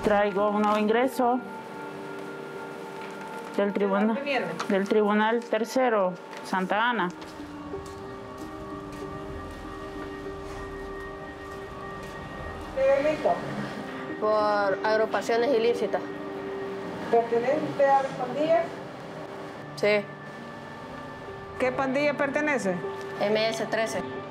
Traigo un nuevo ingreso del Tribunal Tercero, Santa Ana. ¿Qué delito? Por agrupaciones ilícitas. ¿Pertenece usted a las pandillas? Sí. ¿Qué pandilla pertenece? MS-13.